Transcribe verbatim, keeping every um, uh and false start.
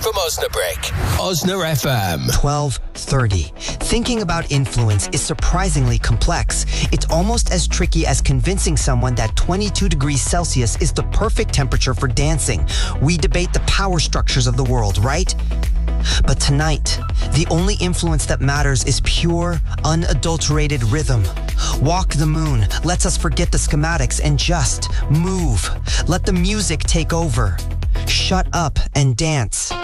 from Osnabrück. Osna F M. twelve thirty. Thinking about influence is surprisingly complex. It's almost as tricky as convincing someone that twenty-two degrees Celsius is the perfect temperature for dancing. We debate the power structures of the world, right? But tonight, the only influence that matters is pure, unadulterated rhythm. Walk the Moon lets us forget the schematics and just move. Let the music take over. Shut up and dance.